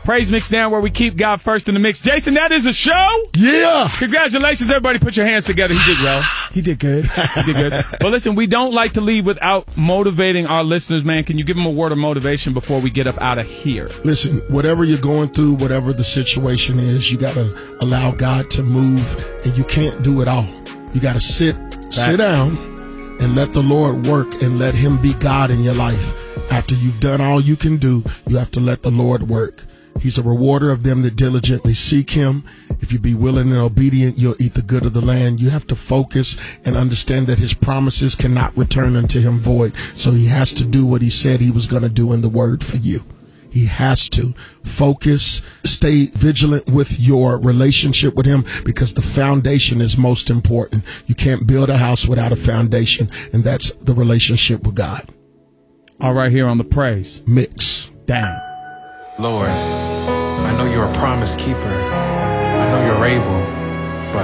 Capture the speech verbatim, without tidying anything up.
Praise Mix Down, where we keep God first in the mix. Jason, that is a show. Yeah. Congratulations, everybody. Put your hands together. He did well. He did good. He did good. But listen, we don't like to leave without motivating our listeners, man. Can you give them a word of motivation before we get up out of here? Listen, whatever you're going through, whatever the situation is, you got to allow God to move, and you can't do it all. You got to sit, Back. sit down, and let the Lord work, and let him be God in your life. After you've done all you can do, you have to let the Lord work. He's a rewarder of them that diligently seek him. If you be willing and obedient, you'll eat the good of the land. You have to focus and understand that his promises cannot return unto him void. So he has to do what he said he was going to do in the word for you. He has to focus, stay vigilant with your relationship with him, because the foundation is most important. You can't build a house without a foundation, and that's the relationship with God. All right, here on the Praise Mix. Down. Lord, I know you're a promise keeper. I know you're able.